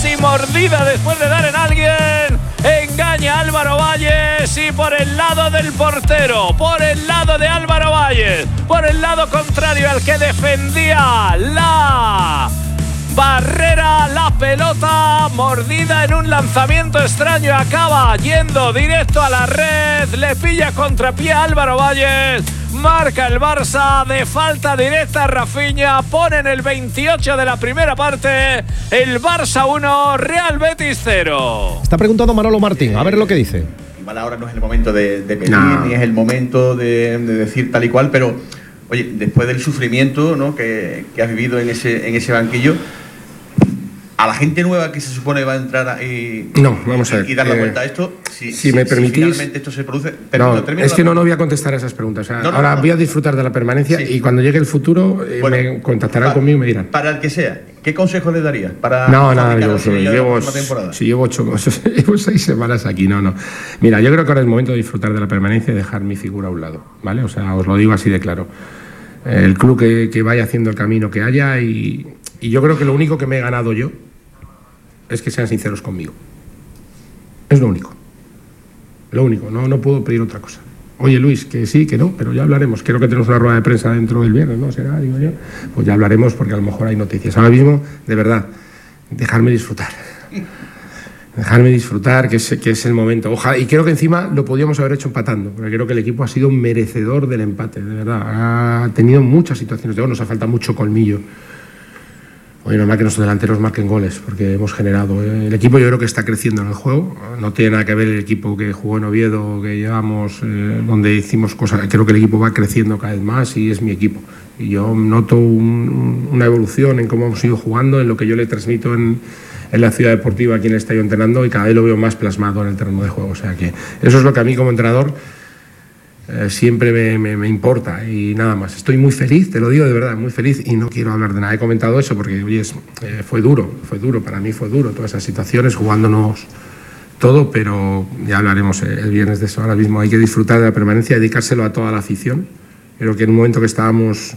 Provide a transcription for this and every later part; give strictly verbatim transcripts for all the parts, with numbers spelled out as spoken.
casi mordida después de dar en alguien. Engaña a Álvaro Valles y por el lado del portero, por el lado de Álvaro Valles, por el lado contrario al que defendía la barrera, la pelota mordida en un lanzamiento extraño, acaba yendo directo a la red, le pilla contrapié a Álvaro Valles, marca el Barça de falta directa a Rafinha, pone en el veintiocho de la primera parte el Barça uno, Real Betis cero. Está preguntando Manolo Martín, a ver lo que dice. Igual ahora no es el momento de, de pedir, no. ni es el momento de, de decir tal y cual, pero oye, después del sufrimiento, ¿no?, que, que has vivido en ese, en ese banquillo, a la gente nueva que se supone va a entrar y, no, vamos a ver, y dar la eh, vuelta a esto, si, si si me permitís, si finalmente esto se produce. Pero no, es que no, no voy a contestar a esas preguntas. O sea, no, no, ahora no, voy a disfrutar de la permanencia, sí, y cuando llegue el futuro eh, bueno, me contactarán para, conmigo y me dirán. Para el que sea, ¿qué consejo le darías? Para no, nada, yo si llevo, si llevo ocho, llevo seis semanas aquí, no, no. Mira, yo creo que ahora es momento de disfrutar de la permanencia y dejar mi figura a un lado, ¿vale? O sea, os lo digo así de claro. El club que, que vaya haciendo el camino que haya y, y yo creo que lo único que me he ganado yo es que sean sinceros conmigo. Es lo único. Lo único, no, no puedo pedir otra cosa. Oye, Luis, que sí, que no, pero ya hablaremos. Creo que tenemos una rueda de prensa dentro del viernes, ¿no? ¿Será? Digo yo. Pues ya hablaremos porque a lo mejor hay noticias. Ahora mismo, de verdad, dejarme disfrutar. Dejarme disfrutar, que es, que es el momento. Ojalá, y creo que encima lo podíamos haber hecho empatando, porque creo que el equipo ha sido merecedor del empate, de verdad. Ha tenido muchas situaciones de gol, nos ha faltado mucho colmillo. Oye, normal que nuestros delanteros marquen goles, porque hemos generado. El equipo yo creo que está creciendo en el juego. No tiene nada que ver el equipo que jugó en Oviedo, que llevamos, eh, donde hicimos cosas. Creo que el equipo va creciendo cada vez más y es mi equipo. Y yo noto un, una evolución en cómo hemos ido jugando, en lo que yo le transmito en, en la ciudad deportiva, aquí en el estadio entrenando, y cada vez lo veo más plasmado en el terreno de juego. O sea que eso es lo que a mí como entrenador Eh, siempre me, me, me importa y nada más. Estoy muy feliz, te lo digo de verdad, muy feliz, y no quiero hablar de nada. He comentado eso porque, oye, es, eh, fue duro, fue duro, para mí fue duro todas esas situaciones, jugándonos todo, pero ya hablaremos el viernes de eso. Ahora mismo hay que disfrutar de la permanencia, dedicárselo a toda la afición. Creo que en un momento que estábamos,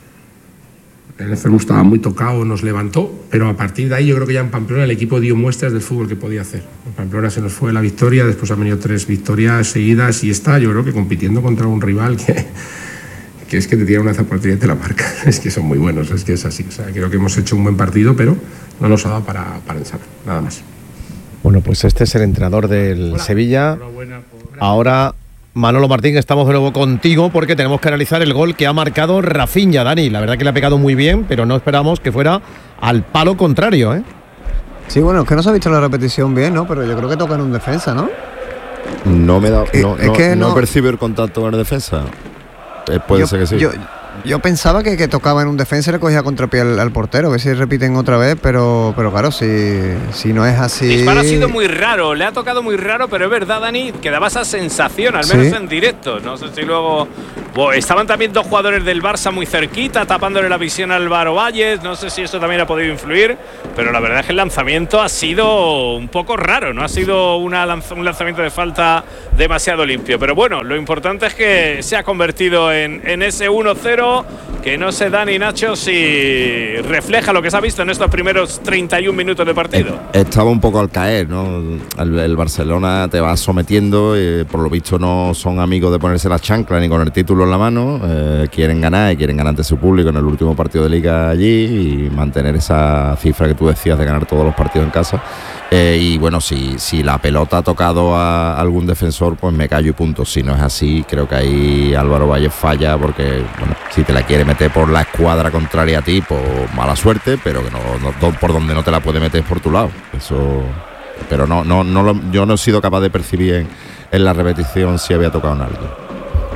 el enfermo estaba muy tocado, nos levantó, pero a partir de ahí yo creo que ya en Pamplona el equipo dio muestras del fútbol que podía hacer. En Pamplona se nos fue la victoria, después han venido tres victorias seguidas y está, yo creo que compitiendo contra un rival que, que es que te tira una zapatería y te la marca. Es que son muy buenos, es que es así. O sea, creo que hemos hecho un buen partido, pero no nos ha dado para, para pensar, nada más. Bueno, pues este es el entrenador del Hola. Sevilla. Ahora, Manolo Martín, estamos de nuevo contigo porque tenemos que analizar el gol que ha marcado Rafinha, Dani. La verdad que le ha pegado muy bien, pero no esperamos que fuera al palo contrario, ¿eh? Sí, bueno, es que no se ha visto la repetición bien, ¿no? Pero yo creo que toca en un defensa, ¿no? No me da, no, es no, que no, no percibe el contacto en el defensa. Eh, puede yo, ser que sí. Yo, yo pensaba que, que tocaba en un defensa y le cogía contrapié al, al portero, a ver si repiten otra vez, pero, pero claro, si, si no es así. El disparo ha sido muy raro, le ha tocado muy raro, pero es verdad, Dani, que daba esa sensación, al menos ¿sí? en directo. No sé si luego. Bueno, estaban también dos jugadores del Barça muy cerquita, tapándole la visión a Álvaro Valles. No sé si eso también ha podido influir, pero la verdad es que el lanzamiento ha sido un poco raro, no ha sido una lanz- un lanzamiento de falta demasiado limpio. Pero bueno, lo importante es que se ha convertido en, en ese uno cero, que no sé, Dani, Nacho, si refleja lo que se ha visto en estos primeros treinta y un minutos de partido. Estaba un poco al caer, ¿no? El, el Barcelona te va sometiendo, y por lo visto no son amigos de ponerse la chancla ni con el título en la mano. Eh, quieren ganar y quieren ganar ante su público en el último partido de Liga allí y mantener esa cifra que tú decías de ganar todos los partidos en casa. Eh, y bueno, si, si la pelota ha tocado a algún defensor, pues me callo y punto. Si no es así, creo que ahí Álvaro Valles falla, porque bueno, si te la quiere meter por la escuadra contraria a ti, pues mala suerte, pero que no, no por donde no te la puede meter es por tu lado. Eso, pero no, no, no lo, yo no he sido capaz de percibir en, en la repetición si había tocado en algo.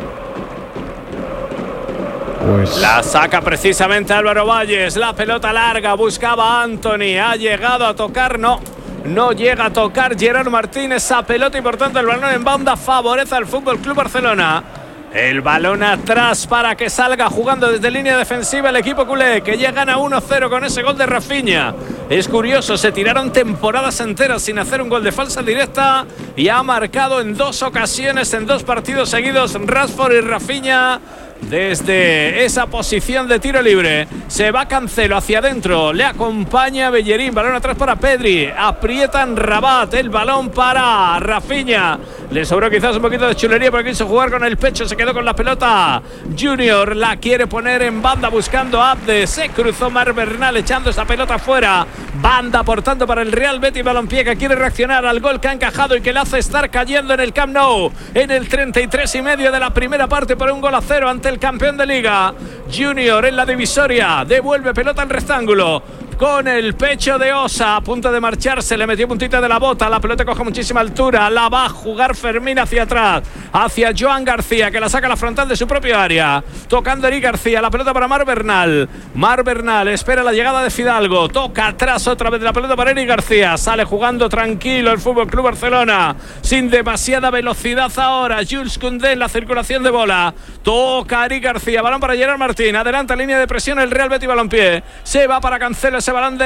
Pues la saca precisamente Álvaro Valles, la pelota larga, buscaba a Anthony, ha llegado a tocar, no, no llega a tocar Gerard Martín esa pelota y por tanto el balón en banda favorece al F C Barcelona. El balón atrás para que salga jugando desde línea defensiva el equipo culé, que ya gana uno cero con ese gol de Rafinha. Es curioso, se tiraron temporadas enteras sin hacer un gol de falsa directa y ha marcado en dos ocasiones, en dos partidos seguidos, Rashford y Rafinha. desde esa posición de tiro libre. Se va Cancelo hacia adentro, le acompaña Bellerín, balón atrás para Pedri, aprietan Rabat, el balón para Rafinha. Le sobró quizás un poquito de chulería porque quiso jugar con el pecho, se quedó con la pelota. Junior la quiere poner en banda buscando a Abde, se cruzó Mar Bernal echando esa pelota fuera. Banda aportando para el Real Betis Balompié, que quiere reaccionar al gol que ha encajado y que le hace estar cayendo en el Camp Nou en el treinta y tres y medio de la primera parte por un gol a cero ante el campeón de Liga. Junior en la divisoria, devuelve pelota al rectángulo con el pecho de Osa, a punto de marcharse, le metió puntita de la bota, la pelota coge muchísima altura, la va a jugar Fermín hacia atrás, hacia Joan García, que la saca a la frontal de su propio área, tocando Eric García, la pelota para Mar Bernal, Mar Bernal espera la llegada de Fidalgo, toca atrás otra vez la pelota para Eric García, sale jugando tranquilo el F C Barcelona, sin demasiada velocidad ahora, Jules Koundé en la circulación de bola, toca Eric García, balón para Gerard Martín, adelanta línea de presión el Real Betis Balompié, se va para Cancelo, ese balón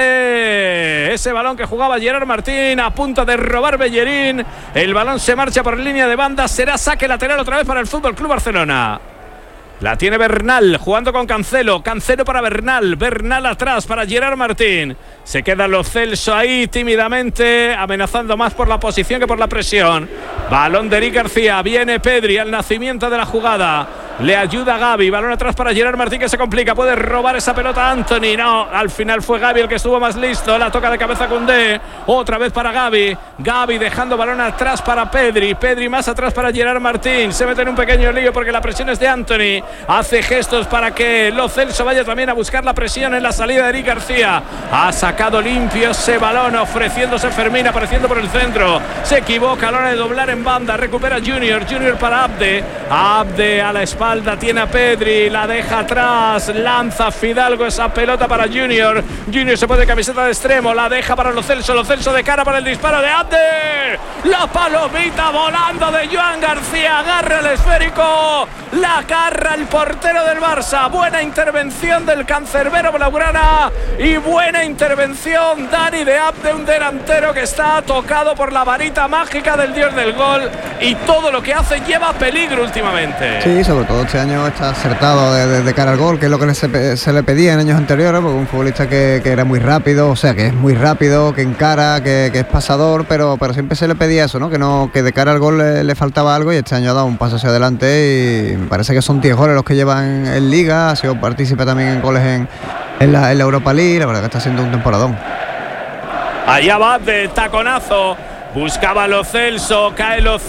de ese balón que jugaba Gerard Martín, a punto de robar Bellerín, el balón se marcha por línea de banda, será saque lateral otra vez para el F C Barcelona. La tiene Bernal, jugando con Cancelo, Cancelo para Bernal, Bernal atrás para Gerard Martín, se queda Lo Celso ahí tímidamente, amenazando más por la posición que por la presión, balón de Eric García, viene Pedri al nacimiento de la jugada, le ayuda Gavi, balón atrás para Gerard Martín, que se complica, puede robar esa pelota a Anthony, no, al final fue Gavi el que estuvo más listo, la toca de cabeza Koundé, otra vez para Gavi, Gavi dejando balón atrás para Pedri, Pedri más atrás para Gerard Martín, se mete en un pequeño lío porque la presión es de Anthony, hace gestos para que Lo Celso vaya también a buscar la presión en la salida de Eric García, ha sacado limpio ese balón, ofreciéndose Fermín, apareciendo por el centro, se equivoca a la hora de doblar en banda, recupera Junior, Junior para Abde, Abde a la espalda, tiene a Pedri, la deja atrás, lanza Fidalgo esa pelota para Junior, Junior se pone camiseta de extremo, la deja para Lo Celso, Lo Celso de cara para el disparo de Abde, la palomita volando de Joan García, agarra el esférico, la agarra el portero del Barça, buena intervención del cancerbero blaugrana y buena intervención Dani de Abde, un delantero que está tocado por la varita mágica del dios del gol y todo lo que hace lleva peligro últimamente. Sí, sobre todo este año está acertado de, de, de cara al gol, que es lo que se, se le pedía en años anteriores, porque un futbolista que, que era muy rápido, o sea, que es muy rápido, que encara, que, que es pasador, pero, pero siempre se le pedía eso, ¿no? Que no que de cara al gol le, le faltaba algo y este año ha dado un paso hacia adelante y me parece que son diez goles los que llevan en Liga, ha sido partícipe también en goles en, en, la, en la Europa League, la verdad que está haciendo un temporadón. Allá va de taconazo, buscaba Lo Celso, cae Lo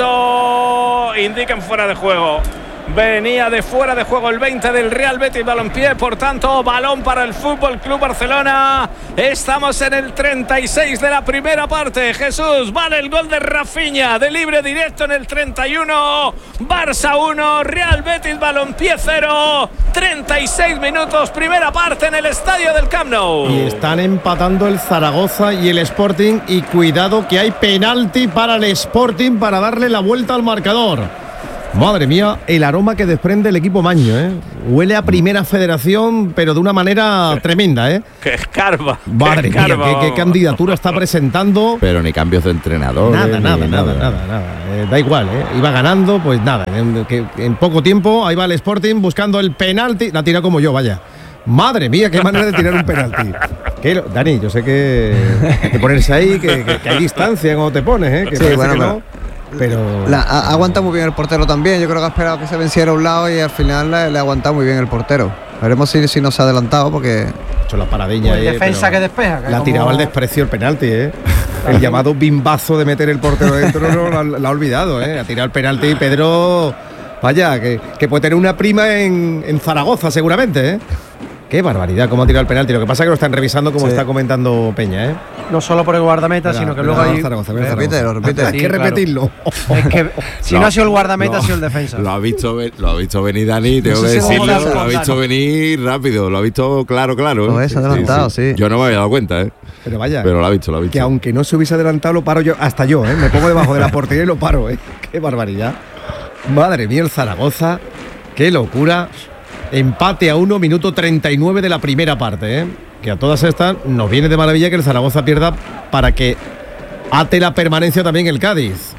Celso, indican fuera de juego. Venía de fuera de juego el veinte del Real Betis Balompié, por tanto balón para el F C Barcelona. Estamos en el treinta y seis de la primera parte. Jesús, vale el gol de Rafinha de libre directo en el treinta y uno. Barça uno, Real Betis Balompié cero. treinta y seis minutos, primera parte en el estadio del Camp Nou. Y están empatando el Zaragoza y el Sporting, y cuidado que hay penalti para el Sporting para darle la vuelta al marcador. Madre mía, el aroma que desprende el equipo maño, ¿eh? Huele a Primera Federación, pero de una manera tremenda, ¿eh? ¡Qué escarba! Madre qué mía, escarba. qué, qué candidatura está presentando. Pero ni cambios de entrenador. Nada, nada, nada, nada, nada. Eh, da igual, ¿eh? Iba ganando, pues nada. En, que, en poco tiempo, ahí va el Sporting buscando el penalti. La tira como yo, vaya. Madre mía, qué manera de tirar un penalti. ¿Qué, Dani, yo sé que hay que ponerse ahí, que, que, que hay distancia cuando te pones, ¿eh? Que sí, bueno, que pero... no. Pero La, ha aguantado muy bien el portero también. Yo creo que ha esperado que se venciera a un lado y al final le, le ha aguantado muy bien el portero. Veremos si, si no se ha adelantado porque... Ha hecho la paradeña ahí, defensa que despeja. Que la como... tiraba al desprecio el penalti, ¿eh? El llamado bimbazo de meter el portero dentro no, la, la ha olvidado, ¿eh? Ha tirado el penalti y Pedro... Vaya, que, que puede tener una prima en, en Zaragoza seguramente, ¿eh? Qué barbaridad, cómo ha tirado el penalti. Lo que pasa es que lo están revisando como sí. está comentando Peña, ¿eh? No solo por el guardameta, Mira, sino que mira, luego hay... Zaragoza, lo repite, lo repite. Hay que repetirlo. Es que si no, no ha sido el guardameta, no, ha sido el defensa. Lo ha visto, lo ha visto venir Dani, tengo no sé que si decirlo. Lo ha visto venir rápido, lo ha visto claro, claro. Lo es adelantado, sí, sí. sí. Yo no me había dado cuenta, ¿eh? Pero vaya. Pero lo ha visto, lo ha visto. Que aunque no se hubiese adelantado, lo paro yo, hasta yo, ¿eh? Me pongo debajo de la portería y lo paro, ¿eh? Qué barbaridad. Madre mía, el Zaragoza. Qué locura. Empate a uno, minuto treinta y nueve de la primera parte, ¿eh? Que a todas estas nos viene de maravilla que el Zaragoza pierda para que ate la permanencia también el Cádiz.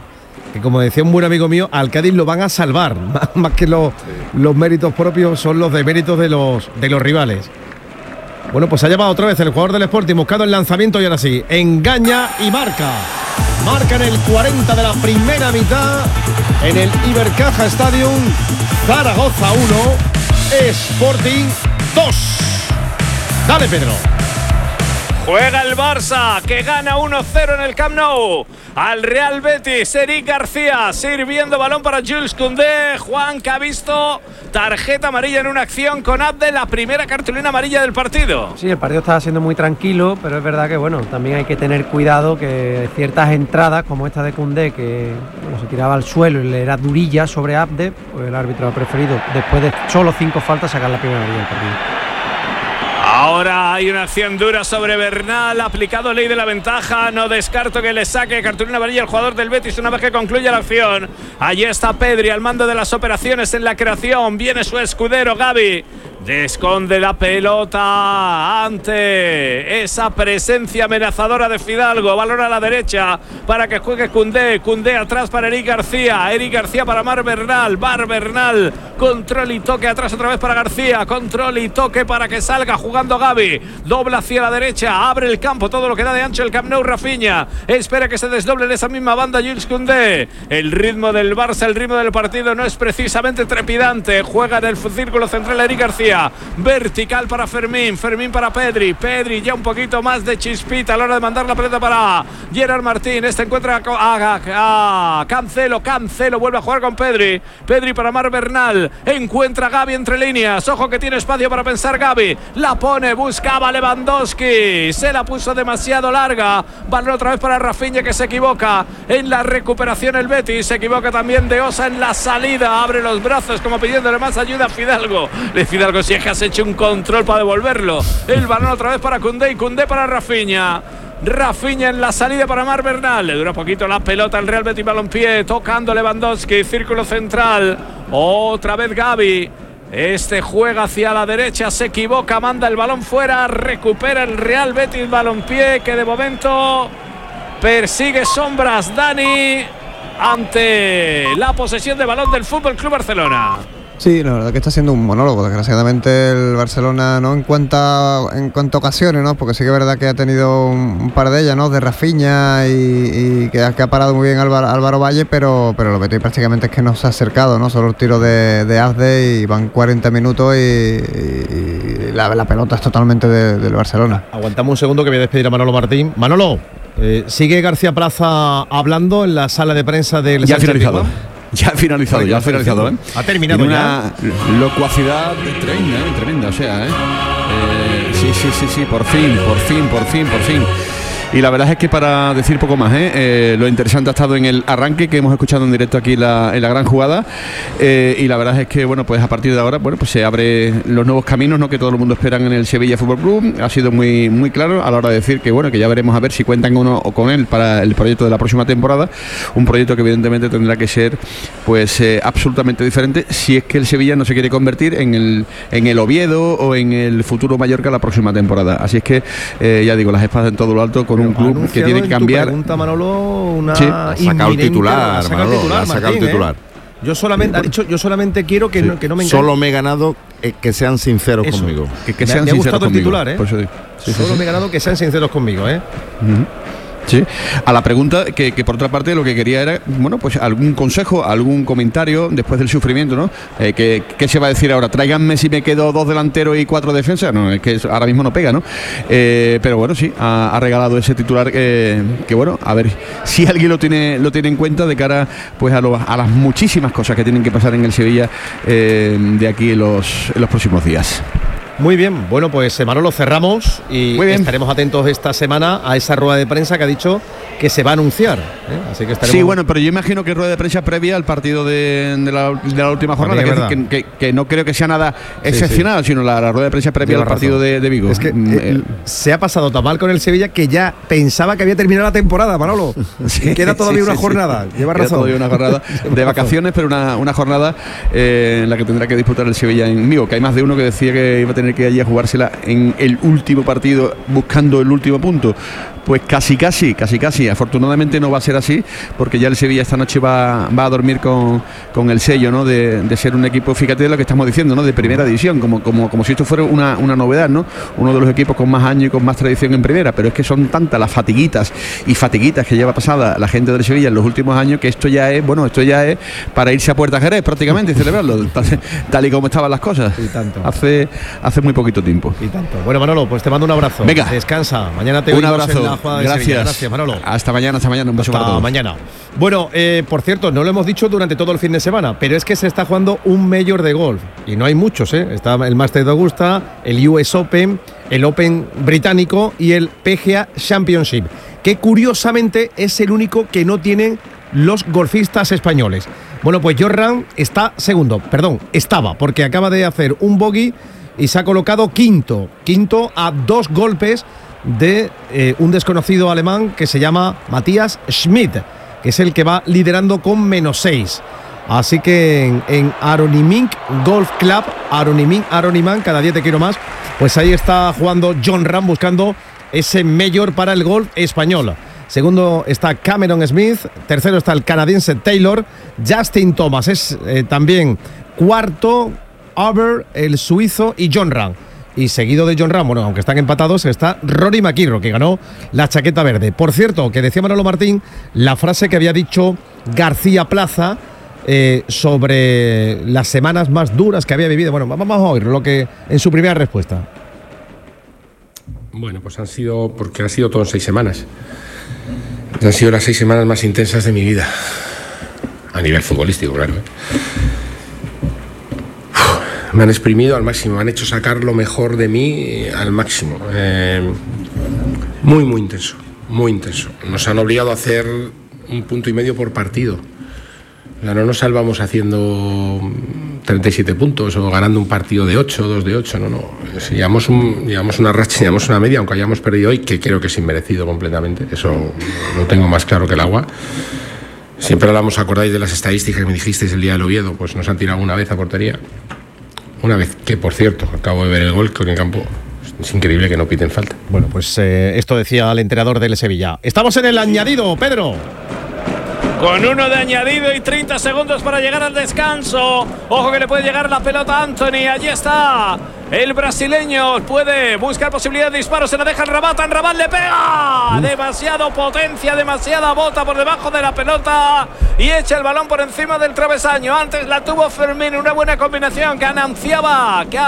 que como decía un buen amigo mío, al Cádiz lo van a salvar, más, más que los, los méritos propios son los deméritos de los, de los rivales. Bueno, pues ha llamado otra vez el jugador del Sporting, buscado el lanzamiento y ahora sí, engaña y marca. Marca en el cuarenta de la primera mitad, en el Ibercaja Stadium, Zaragoza uno, Sporting dos. Dale, Pedro. Juega el Barça, que gana uno cero en el Camp Nou al Real Betis. Eric García sirviendo balón para Jules Koundé. Juan, que ha visto tarjeta amarilla en una acción con Abde, la primera cartulina amarilla del partido. Sí, el partido estaba siendo muy tranquilo, pero es verdad que bueno, también hay que tener cuidado que ciertas entradas como esta de Koundé, que bueno, se tiraba al suelo y le era durilla sobre Abde, pues el árbitro ha preferido, después de solo cinco faltas, sacar la primera amarilla del partido. Ahora hay una acción dura sobre Bernal, aplicado ley de la ventaja, no descarto que le saque cartulina amarilla al jugador del Betis una vez que concluya la acción. Allí está Pedri al mando de las operaciones en la creación, viene su escudero Gavi, esconde la pelota ante esa presencia amenazadora de Fidalgo, balón a la derecha para que juegue Koundé, Koundé atrás para Eric García, Eric García para Mar Bernal, Mar Bernal, control y toque atrás otra vez para García, control y toque para que salga jugando Gavi, dobla hacia la derecha, abre el campo, todo lo que da de ancho el Camp Nou. Rafinha espera que se desdoble en esa misma banda Jules Koundé. El ritmo del Barça, el ritmo del partido no es precisamente trepidante, juega en el círculo central Eric García, vertical para Fermín, Fermín para Pedri, Pedri ya un poquito más de chispita a la hora de mandar la pelota para Gerard Martín. Este encuentra a, a, a Cancelo, Cancelo vuelve a jugar con Pedri, Pedri para Mar Bernal, encuentra a Gavi entre líneas, ojo que tiene espacio para pensar Gavi, la pone, buscaba Lewandowski, se la puso demasiado larga, balón otra vez para Rafinha que se equivoca en la recuperación el Betis, se equivoca también De Osa en la salida, abre los brazos como pidiéndole más ayuda a Fidalgo, de Fidalgo si es que has hecho un control para devolverlo, el balón otra vez para Koundé y Koundé para Rafinha. Rafinha en la salida para Mar Bernal, le dura poquito la pelota al Real Betis Balompié, tocando Lewandowski, círculo central, otra vez Gavi, este juega hacia la derecha, se equivoca, manda el balón fuera, recupera el Real Betis Balompié, que de momento persigue sombras Dani ante la posesión de balón del Fútbol Club Barcelona. Sí, la verdad que está siendo un monólogo, desgraciadamente el Barcelona, ¿no? En cuanto en cuanto a ocasiones, ¿no? Porque sí que es verdad que ha tenido un, un par de ellas, ¿no? De Rafinha y, y que, ha, que ha parado muy bien Álvaro, Álvaro Valle, pero, pero lo que tiene prácticamente es que no se ha acercado, ¿no? Solo el tiro de, de Azde y van cuarenta minutos y, y, y la, la pelota es totalmente de, del Barcelona. Aguantamos un segundo que voy a despedir a Manolo Martín. Manolo, eh, sigue García Plaza hablando en la sala de prensa del... Ya ha finalizado. Ya ha finalizado, ya ha finalizado, ¿eh? Ha terminado una ya. Locuacidad tremenda, ¿eh? Tremenda, o sea, ¿eh? Eh, sí, sí, sí, sí, por fin, por fin, por fin, por fin. Y la verdad es que para decir poco más, ¿eh? Eh, lo interesante ha estado en el arranque que hemos escuchado en directo aquí la, en la gran jugada, eh, y la verdad es que bueno, pues a partir de ahora bueno, pues se abren los nuevos caminos, ¿no? Que todo el mundo espera en el Sevilla Fútbol Club. Ha sido muy muy claro a la hora de decir que bueno, que ya veremos a ver si cuentan uno o con él para el proyecto de la próxima temporada, un proyecto que evidentemente tendrá que ser pues eh, absolutamente diferente si es que el Sevilla no se quiere convertir en el en el Oviedo o en el futuro Mallorca la próxima temporada. Así es que eh, ya digo, las espadas en todo lo alto con un club que tiene que cambiar. Pregunta, Manolo, una sí, ha sacado el titular, ha sacado Manolo, titular, ha sacado Martín, el titular. ¿eh? Yo solamente, ha dicho, yo solamente quiero que, sí. no, que no me engañe. Solo me he ganado eh, que sean sinceros Eso. conmigo. Que, que sean me, me sinceros ha gustado conmigo. El titular, ¿eh? Por eso digo. Sí, Solo sí, me sí. he ganado que sean sinceros conmigo, ¿eh? Uh-huh. Sí, a la pregunta que, que por otra parte lo que quería era, bueno, pues algún consejo, algún comentario después del sufrimiento, ¿no? Eh, que, ¿Qué se va a decir ahora? Tráiganme si me quedo dos delanteros y cuatro defensas. No, es que eso ahora mismo no pega, ¿no? Eh, pero bueno, sí, ha, ha regalado ese titular eh, que bueno, a ver si alguien lo tiene lo tiene en cuenta de cara pues a, lo, a las muchísimas cosas que tienen que pasar en el Sevilla eh, de aquí en los, en los próximos días. Muy bien, bueno pues Manolo, cerramos y estaremos atentos esta semana a esa rueda de prensa que ha dicho que se va a anunciar, ¿eh? Así que estaremos... Sí, bueno, pero yo imagino que rueda de prensa previa al partido de, de, la, de la última jornada, que, que, que, que no creo que sea nada excepcional, sí, sí. sino la, la rueda de prensa previa Lleva al partido de, de Vigo. Es que eh, se ha pasado tan mal con el Sevilla que ya pensaba que había terminado la temporada, Manolo. Sí, queda todavía sí, una sí, jornada, sí. Lleva razón. Queda todavía una jornada de vacaciones, pero una, una jornada eh, en la que tendrá que disputar el Sevilla en Vigo, que hay más de uno que decía que iba a tener que allí a jugársela en el último partido buscando el último punto. pues casi casi, casi casi, afortunadamente no va a ser así, porque ya el Sevilla esta noche va, va a dormir con, con el sello, ¿no? De, de ser un equipo, fíjate de lo que estamos diciendo, ¿no? De primera división, como, como, como si esto fuera una, una novedad, ¿no? Uno de los equipos con más años y con más tradición en primera, pero es que son tantas las fatiguitas y fatiguitas que lleva pasada la gente del Sevilla en los últimos años, que esto ya es, bueno, esto ya es para irse a Puerta Jerez prácticamente y celebrarlo, tal, tal y como estaban las cosas. Y tanto. Hace, hace muy poquito tiempo. Y tanto. Bueno, Manolo, pues te mando un abrazo. Venga. Descansa. Mañana te un vemos abrazo. en la jugada de Gracias. Sevilla. Gracias, Manolo. Hasta mañana, hasta mañana. Un beso Hasta para todos. mañana. Bueno, eh, por cierto, no lo hemos dicho durante todo el fin de semana, pero es que se está jugando un Major de golf. Y no hay muchos, ¿eh? Está el Masters de Augusta, el U S Open, el Open británico y el P G A Championship, que curiosamente es el único que no tienen los golfistas españoles. Bueno, pues Jon Rahm está segundo, perdón, estaba, porque acaba de hacer un bogey y se ha colocado quinto, quinto a dos golpes de eh, un desconocido alemán que se llama Matthias Schmidt, que es el que va liderando con menos seis. Así que en, en Aronimink Golf Club, Aronimink, Aroniman, cada día te quiero más, pues ahí está jugando Jon Rahm buscando ese Major para el golf español. Segundo está Cameron Smith, tercero está el canadiense Taylor, Justin Thomas es eh, también cuarto, Aber, el suizo, y Jon Rahm. Y seguido de Jon Rahm, bueno, aunque están empatados, está Rory McIlroy, que ganó la chaqueta verde. Por cierto, que decía Manolo Martín la frase que había dicho García Plaza eh, sobre las semanas más duras que había vivido. Bueno, vamos a oír lo que en su primera respuesta. Bueno, pues han sido, porque han sido todo en seis semanas. Han sido las seis semanas más intensas de mi vida. A nivel futbolístico, claro. ¿eh? Me han exprimido al máximo, me han hecho sacar lo mejor de mí al máximo. Eh, muy, muy intenso, muy intenso. Nos han obligado a hacer un punto y medio por partido. O sea, no nos salvamos haciendo treinta y siete puntos o ganando un partido de ocho, dos de ocho, no, no. Llevamos, un, llevamos una racha, llevamos una media, aunque hayamos perdido hoy, que creo que es inmerecido completamente. Eso lo tengo más claro que el agua. Siempre hablamos, acordáis de las estadísticas que me dijisteis el día del Oviedo, pues nos han tirado una vez a portería. Una vez que, por cierto, acabo de ver el gol con el campo. Es increíble que no piten falta. Bueno, pues eh, esto decía el entrenador del Sevilla. Estamos en el añadido, Pedro. Con uno de añadido y treinta segundos para llegar al descanso. Ojo que le puede llegar la pelota a Anthony. Allí está. El brasileño puede buscar posibilidad de disparo. Se la deja el Rabat. En Rabat le pega. Uf. Demasiado potencia, demasiada bota por debajo de la pelota. Y echa el balón por encima del travesaño. Antes la tuvo Fermín. Una buena combinación que anunciaba que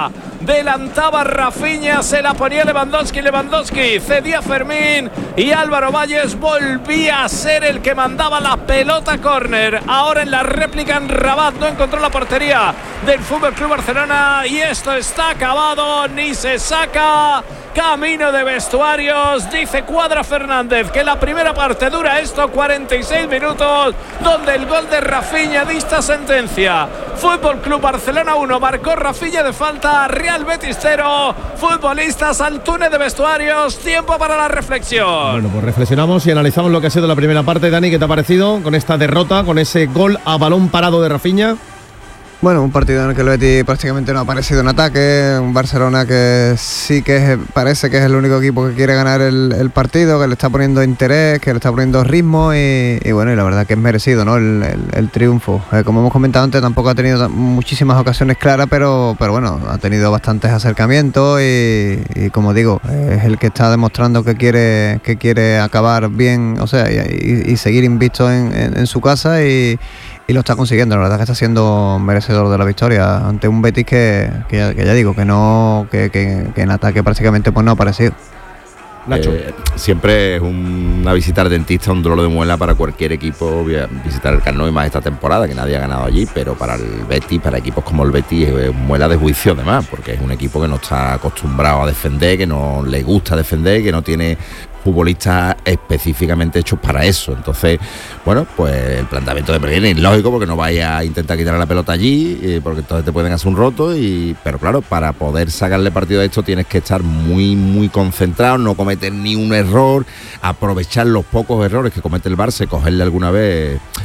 adelantaba Rafinha. Se la ponía Lewandowski. Lewandowski cedía Fermín. Y Álvaro Valles volvía a ser el que mandaba la pelota córner. Ahora en la réplica en Rabat. No encontró la portería del F C Barcelona. Y esto es está acabado, ni se saca. Camino de vestuarios, dice Cuadra Fernández que la primera parte dura esto cuarenta y seis minutos, donde el gol de Rafinha dicta sentencia. Fútbol Club Barcelona uno, marcó Rafinha de falta, Real Betis cero. Futbolistas al túnel de vestuarios, tiempo para la reflexión. Bueno, pues reflexionamos y analizamos lo que ha sido la primera parte. Dani, ¿qué te ha parecido con esta derrota, con ese gol a balón parado de Rafinha? Bueno, un partido en el que el Betis prácticamente no ha aparecido en ataque, un Barcelona que sí que es, parece que es el único equipo que quiere ganar el, el partido, que le está poniendo interés, que le está poniendo ritmo y, y bueno, y la verdad que es merecido, ¿no? El, el, el triunfo. Eh, como hemos comentado antes, tampoco ha tenido muchísimas ocasiones claras, pero, pero bueno, ha tenido bastantes acercamientos y, y como digo, es el que está demostrando que quiere, que quiere acabar bien, o sea, y, y, y seguir invicto en, en, en su casa y Y lo está consiguiendo, la verdad que está siendo merecedor de la victoria ante un Betis que, que, ya, que ya digo, que no que, que, que en ataque prácticamente pues no ha aparecido. Nacho. Eh, siempre es un, una visita al dentista, un dolor de muela para cualquier equipo, visitar el Camp Nou y más esta temporada, que nadie ha ganado allí, pero para el Betis, para equipos como el Betis, es muela de juicio además, porque es un equipo que no está acostumbrado a defender, que no le gusta defender, que no tiene futbolistas específicamente hechos para eso. Entonces, bueno, pues el planteamiento de Pellegrini es lógico, porque no vaya a intentar quitar la pelota allí, eh, porque entonces te pueden hacer un roto, y pero claro, para poder sacarle partido a esto tienes que estar muy, muy concentrado, no cometer ni un error, aprovechar los pocos errores que comete el Barça, cogerle alguna vez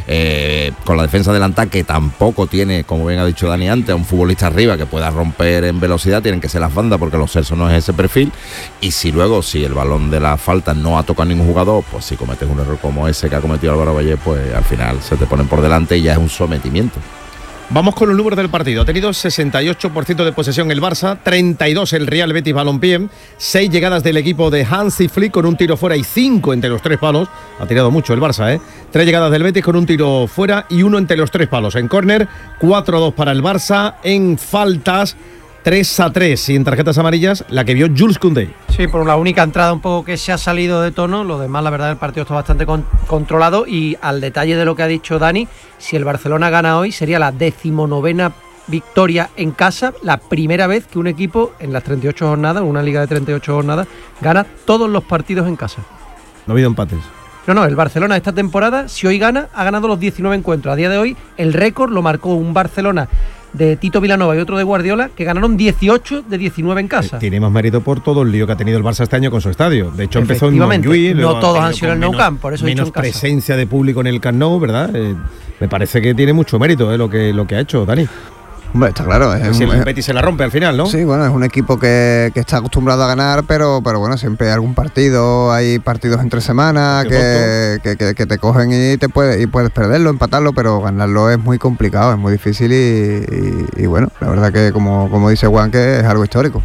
eh, con la defensa delantal, que tampoco tiene, como bien ha dicho Dani antes, a un futbolista arriba que pueda romper en velocidad, tienen que ser las bandas, porque los Celso no es ese perfil. Y si luego, si el balón de la falta no ha tocado a ningún jugador, pues si cometes un error como ese que ha cometido Álvaro Valle, pues al final se te ponen por delante y ya es un sometimiento. Vamos con los números del partido. Ha tenido sesenta y ocho por ciento de posesión el Barça, treinta y dos el Real Betis Balompié, seis llegadas del equipo de Hansi Flick con un tiro fuera y cinco entre los tres palos. Ha tirado mucho el Barça, ¿eh? Tres llegadas del Betis con un tiro fuera y uno entre los tres palos. En córner, cuatro a dos para el Barça. En faltas, tres a tres. Y en tarjetas amarillas, la que vio Jules Koundé. Sí, por la única entrada un poco que se ha salido de tono. Lo demás, la verdad, el partido está bastante con- controlado. Y al detalle de lo que ha dicho Dani, si el Barcelona gana hoy, sería la decimonovena victoria en casa, la primera vez que un equipo en las treinta y ocho jornadas, una liga de treinta y ocho jornadas, gana todos los partidos en casa. No ha habido empates. No, no, el Barcelona esta temporada, si hoy gana, ha ganado los diecinueve encuentros. A día de hoy, el récord lo marcó un Barcelona de Tito Vilanova y otro de Guardiola, que ganaron dieciocho de diecinueve en casa. Eh, tiene más mérito por todo el lío que ha tenido el Barça este año con su estadio. De hecho, empezó en Montjuïc. No todos han sido en el Nou menos, Camp, por eso he dicho menos en casa. presencia de público en el Camp Nou, ¿verdad? Eh, me parece que tiene mucho mérito eh, lo que lo que ha hecho Dani. Hombre, está claro. Es Si un- el es- Betis se la rompe al final, ¿no? Sí, bueno, es un equipo que, que está acostumbrado a ganar, pero, pero bueno, siempre hay algún partido, hay partidos entre semanas que, que, que, que te cogen y te puedes, y puedes perderlo, empatarlo, pero ganarlo es muy complicado, es muy difícil y, y, y bueno, la verdad que como, como dice Juan, que es algo histórico.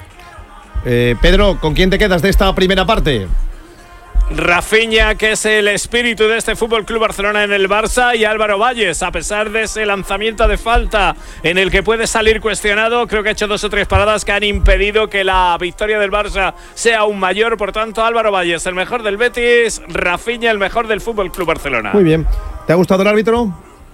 Eh, Pedro, ¿con quién te quedas de esta primera parte? Rafinha, que es el espíritu de este Fútbol Club Barcelona en el Barça, y Álvaro Valles, a pesar de ese lanzamiento de falta en el que puede salir cuestionado, creo que ha hecho dos o tres paradas que han impedido que la victoria del Barça sea aún mayor. Por tanto, Álvaro Valles, el mejor del Betis, Rafinha, el mejor del Fútbol Club Barcelona. Muy bien. ¿Te ha gustado el árbitro?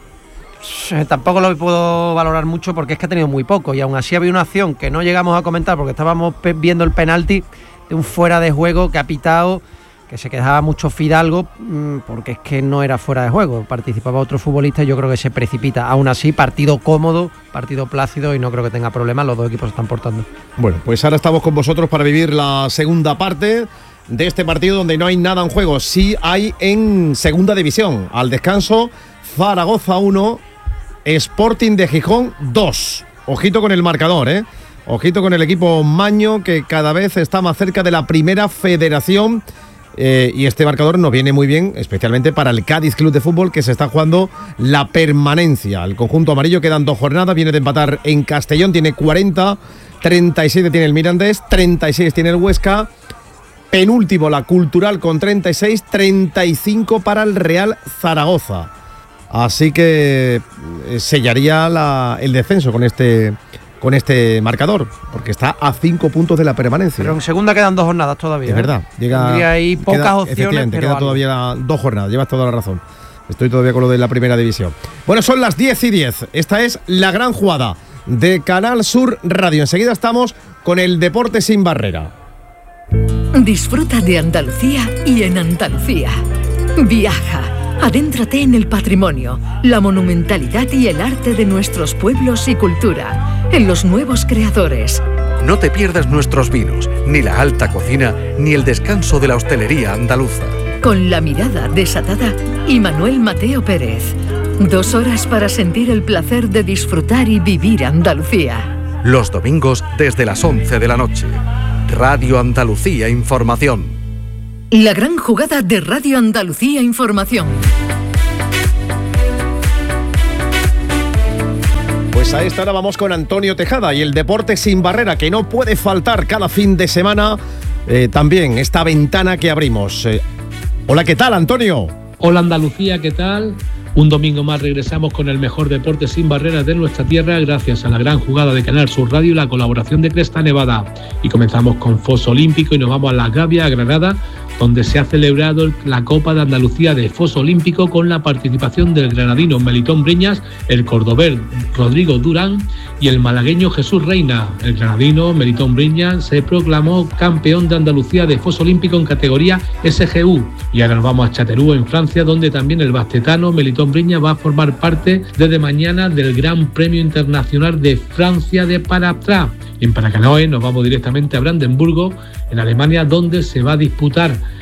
Eh, Tampoco lo puedo valorar mucho porque es que ha tenido muy poco y aún así había una acción que no llegamos a comentar porque estábamos pe- viendo el penalti de un fuera de juego que ha pitado, que se quejaba mucho Fidalgo mmm, porque es que no era fuera de juego, participaba otro futbolista y yo creo que se precipita. Aún así, partido cómodo, partido plácido y no creo que tenga problemas, los dos equipos se están portando. Bueno, pues ahora estamos con vosotros para vivir la segunda parte de este partido donde no hay nada en juego. Sí hay en segunda división. Al descanso, Zaragoza uno, Sporting de Gijón dos. Ojito con el marcador, ¿eh? Ojito con el equipo maño que cada vez está más cerca de la primera federación. Eh, y este marcador nos viene muy bien, especialmente para el Cádiz Club de Fútbol, que se está jugando la permanencia. El conjunto amarillo quedan dos jornadas, viene de empatar en Castellón, tiene cuarenta, treinta y siete tiene el Mirandés, treinta y seis tiene el Huesca, penúltimo la Cultural con treinta y seis, treinta y cinco para el Real Zaragoza. Así que eh, sellaría la, el descenso con este... con este marcador, porque está a cinco puntos de la permanencia. Pero en segunda quedan dos jornadas todavía. Es verdad. Llega, Tendría ahí pocas queda, opciones, efectivamente, pero queda algo. todavía dos jornadas, llevas toda la razón. Estoy todavía con lo de la primera división. Bueno, son las diez y diez. Esta es la gran jugada de Canal Sur Radio. Enseguida estamos con el Deporte Sin Barrera. Disfruta de Andalucía y en Andalucía. Viaja. Adéntrate en el patrimonio, la monumentalidad y el arte de nuestros pueblos y cultura, en los nuevos creadores. No te pierdas nuestros vinos, ni la alta cocina, ni el descanso de la hostelería andaluza. Con la mirada desatada y Manuel Mateo Pérez. Dos horas para sentir el placer de disfrutar y vivir Andalucía. Los domingos desde las once de la noche. Radio Andalucía Información. La gran jugada de Radio Andalucía Información. Pues a esta hora vamos con Antonio Tejada y el Deporte Sin Barrera, que no puede faltar cada fin de semana. Eh, también esta ventana que abrimos. Eh, hola, ¿qué tal, Antonio? Hola Andalucía, ¿qué tal? Un domingo más regresamos con el mejor deporte sin barreras de nuestra tierra, gracias a la gran jugada de Canal Sur Radio y la colaboración de Cresta Nevada. Y comenzamos con Foso Olímpico y nos vamos a La Gavia, a Granada, donde se ha celebrado la Copa de Andalucía de Foso Olímpico con la participación del granadino Melitón Breñas, el cordobés Rodrigo Durán y el malagueño Jesús Reina. El granadino Melitón Breñas se proclamó campeón de Andalucía de Foso Olímpico en categoría S G U. Y ahora nos vamos a Chateauroux, en Francia, donde también el bastetano Melitón Breñas va a formar parte desde mañana del Gran Premio Internacional de Francia de Paratrá. Y en Paracanoe nos vamos directamente a Brandenburgo, en Alemania, donde se va a disputar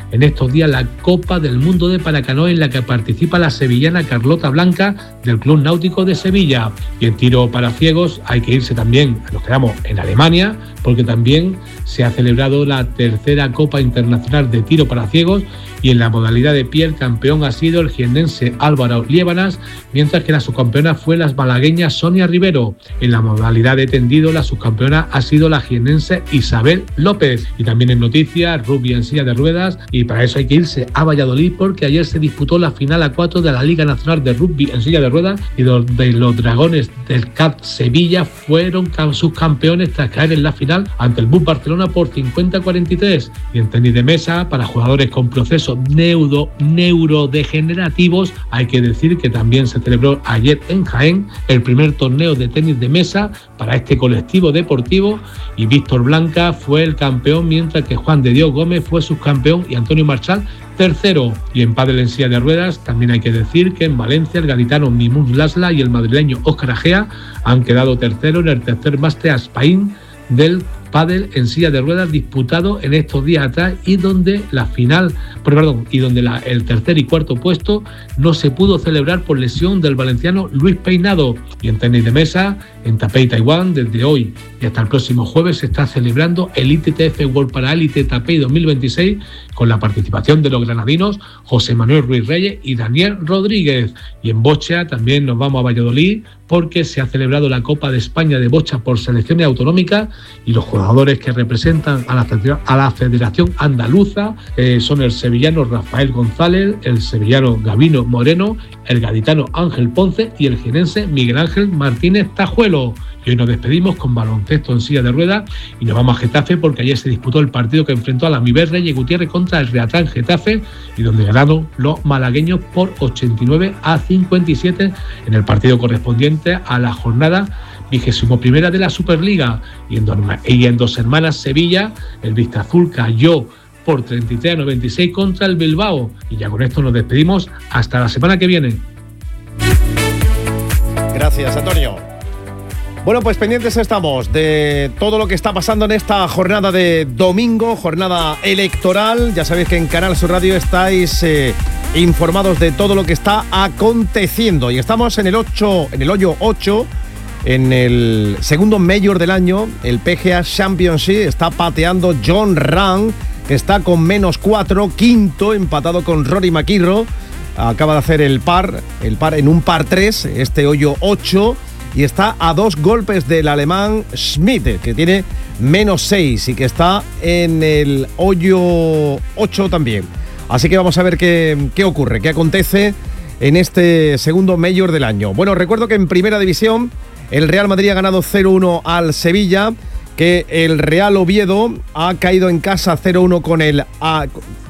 en estos días la Copa del Mundo de Paracanoe, en la que participa la sevillana Carlota Blanca del Club Náutico de Sevilla. Y en tiro para ciegos hay que irse también, nos quedamos en Alemania, porque también se ha celebrado la tercera Copa Internacional de Tiro para Ciegos, y en la modalidad de pie el campeón ha sido el jiennense Álvaro Liébanas, mientras que la subcampeona fue la malagueña Sonia Rivero. En la modalidad de tendido la subcampeona ha sido la jiennense Isabel López. Y también en noticias, rugby en silla de ruedas, y para eso hay que irse a Valladolid, porque ayer se disputó la final a cuatro de la Liga Nacional de Rugby en silla de ruedas, y donde los dragones del C A P Sevilla fueron subcampeones tras caer en la final ante el B U S Barcelona por cincuenta a cuarenta y tres. Y en tenis de mesa, para jugadores con procesos neuro, neurodegenerativos, hay que decir que también se celebró ayer en Jaén el primer torneo de tenis de mesa para este colectivo deportivo, y Víctor Blanca fue el campeón, mientras que Juan de Dios Gómez fue subcampeón y Antonio Marchal tercero. Y en pádel en silla de ruedas también hay que decir que en Valencia el gaditano Mimún Lasla y el madrileño Óscar Agea han quedado tercero en el tercer Máster Aspaín del pádel en silla de ruedas disputado en estos días atrás, y donde la final, perdón, y donde la, el tercer y cuarto puesto no se pudo celebrar por lesión del valenciano Luis Peinado. Y en tenis de mesa, en Taipei, Taiwán, desde hoy y hasta el próximo jueves se está celebrando el I T T F World Paralite Taipei dos mil veintiséis, con la participación de los granadinos José Manuel Ruiz Reyes y Daniel Rodríguez. Y en bocha también nos vamos a Valladolid, porque se ha celebrado la Copa de España de bocha por selecciones autonómicas, y los jugadores que representan a la, a la Federación Andaluza eh, son el sevillano Rafael González, el sevillano Gabino Moreno, el gaditano Ángel Ponce y el jienense Miguel Ángel Martínez Tajuelo. Y hoy nos despedimos con baloncesto en silla de ruedas y nos vamos a Getafe, porque ayer se disputó el partido que enfrentó a la Miver Reyes Gutiérrez contra el Reatrán Getafe, y donde ganaron los malagueños por ochenta y nueve a cincuenta y siete en el partido correspondiente a la jornada vigésimo primera de la Superliga. Y en, dos, y en Dos Hermanas Sevilla, el Vista Azul cayó por treinta y tres a noventa y seis contra el Bilbao. Y ya con esto nos despedimos hasta la semana que viene. Gracias, Antonio. Bueno, pues pendientes estamos de todo lo que está pasando en esta jornada de domingo, jornada electoral. Ya sabéis que en Canal Sur Radio estáis eh, informados de todo lo que está aconteciendo. Y estamos en el ocho, en el hoyo ocho, en el segundo Major del año, el P G A Championship. Está pateando John Ram, que está con menos cuatro, quinto, empatado con Rory McIlroy. Acaba de hacer el par, el par en un par tres, este hoyo ocho. Y está a dos golpes del alemán Schmidt, que tiene menos seis y que está en el hoyo ocho también. Así que vamos a ver qué, qué ocurre, qué acontece en este segundo Major del año. Bueno, recuerdo que en Primera División el Real Madrid ha ganado cero uno al Sevilla, que el Real Oviedo ha caído en casa cero uno con el... A,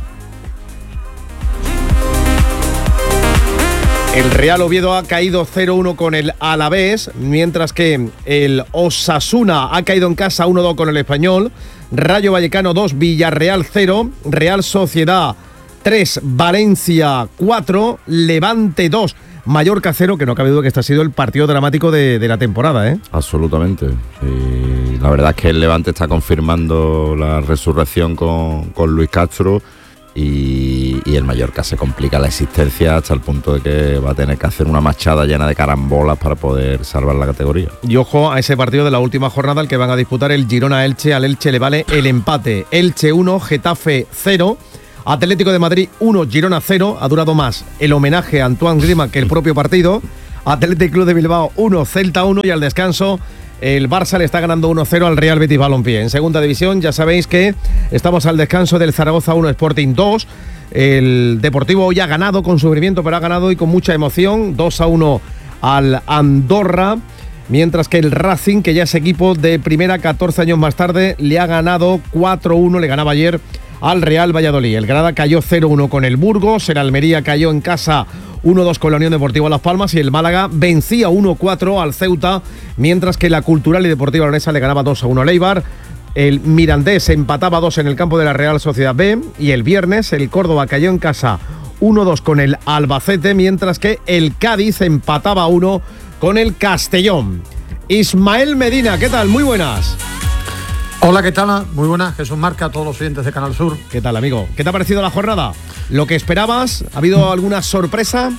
El Real Oviedo ha caído cero uno con el Alavés, mientras que el Osasuna ha caído en casa uno dos con el Español, Rayo Vallecano dos, Villarreal cero, Real Sociedad tres, Valencia cuatro, Levante dos, Mallorca cero, que no cabe duda que este ha sido el partido dramático de, de la temporada, ¿eh? Absolutamente. Y la verdad es que el Levante está confirmando la resurrección con, con Luis Castro. Y, y el Mallorca se complica la existencia hasta el punto de que va a tener que hacer una machada llena de carambolas para poder salvar la categoría. Y ojo a ese partido de la última jornada, el que van a disputar el Girona-Elche. Al Elche le vale el empate. Elche uno, Getafe cero, Atlético de Madrid uno, Girona cero. Ha durado más el homenaje a Antoine Griezmann que el propio partido. Atlético Club de Bilbao uno, Celta uno, y al descanso el Barça le está ganando uno cero al Real Betis Balompié. En segunda división ya sabéis que estamos al descanso del Zaragoza uno, Sporting dos. El Deportivo hoy ha ganado con sufrimiento, pero ha ganado y con mucha emoción, dos a uno al Andorra. Mientras que el Racing, que ya es equipo de primera catorce años más tarde, le ha ganado cuatro uno, le ganaba ayer al Real Valladolid. El Granada cayó cero uno con el Burgos, el Almería cayó en casa uno dos con la Unión Deportiva Las Palmas y el Málaga vencía uno cuatro al Ceuta, mientras que la Cultural y Deportiva Leonesa le ganaba dos a uno al Eibar. El Mirandés empataba dos en el campo de la Real Sociedad B y el viernes el Córdoba cayó en casa uno dos con el Albacete, mientras que el Cádiz empataba uno con el Castellón. Ismael Medina, ¿qué tal? Muy buenas. Hola, ¿qué tal? Muy buenas, Jesús Marca, a todos los oyentes de Canal Sur. ¿Qué tal, amigo? ¿Qué te ha parecido la jornada? ¿Lo que esperabas? ¿Ha habido alguna sorpresa?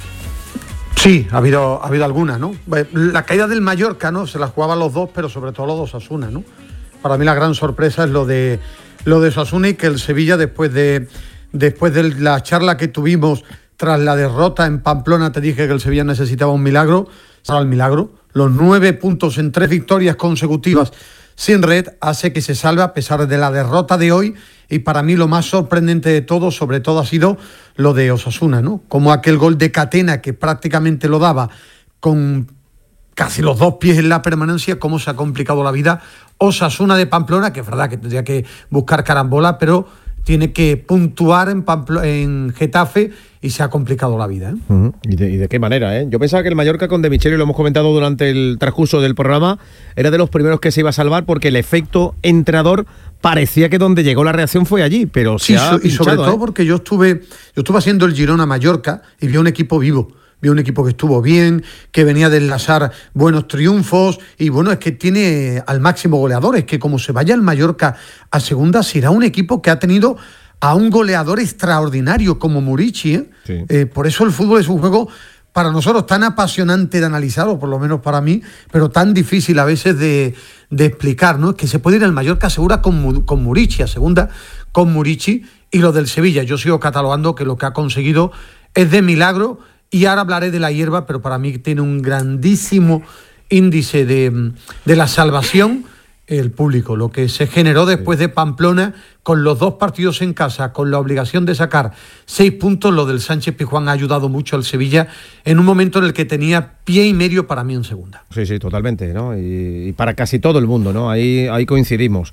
Sí, ha habido, ha habido alguna, ¿no? La caída del Mallorca, ¿no? Se la jugaban los dos, pero sobre todo los dos Osasuna, ¿no? Para mí la gran sorpresa es lo de lo de Osasuna y que el Sevilla, después de, después de la charla que tuvimos tras la derrota en Pamplona, te dije que el Sevilla necesitaba un milagro, será el milagro. Los nueve puntos en tres victorias consecutivas sin red hace que se salve a pesar de la derrota de hoy, y para mí lo más sorprendente de todo, sobre todo, ha sido lo de Osasuna, ¿no? Como aquel gol de Catena que prácticamente lo daba con casi los dos pies en la permanencia, cómo se ha complicado la vida Osasuna de Pamplona, que es verdad que tendría que buscar carambola, pero tiene que puntuar en, Pamplo- en Getafe y se ha complicado la vida, ¿eh? Uh-huh. ¿Y, de, ¿Y de qué manera, eh? Yo pensaba que el Mallorca con De Micheli, lo hemos comentado durante el transcurso del programa, era de los primeros que se iba a salvar porque el efecto entrenador parecía que donde llegó la reacción fue allí, pero se sí, ha so, y sobre pinchado, todo ¿eh? porque yo estuve, yo estuve haciendo el Girona Mallorca y vi un equipo vivo. Vi un equipo que estuvo bien, que venía de enlazar buenos triunfos y bueno, es que tiene al máximo goleador. Es que como se vaya el Mallorca a segunda, será un equipo que ha tenido a un goleador extraordinario como Murici, ¿eh? Sí. Eh, por eso el fútbol es un juego para nosotros tan apasionante de analizar, o por lo menos para mí, pero tan difícil a veces de, de explicar, ¿no? Es que se puede ir al Mallorca a segunda con, con Murici, a segunda con Murici, y lo del Sevilla, yo sigo catalogando que lo que ha conseguido es de milagro. Y ahora hablaré de la hierba, pero para mí tiene un grandísimo índice de, de la salvación el público. Lo que se generó después de Pamplona, con los dos partidos en casa, con la obligación de sacar seis puntos, lo del Sánchez Pizjuán ha ayudado mucho al Sevilla en un momento en el que tenía pie y medio para mí en segunda. Sí, sí, totalmente, ¿no? Y, y para casi todo el mundo, ¿no? Ahí, ahí coincidimos.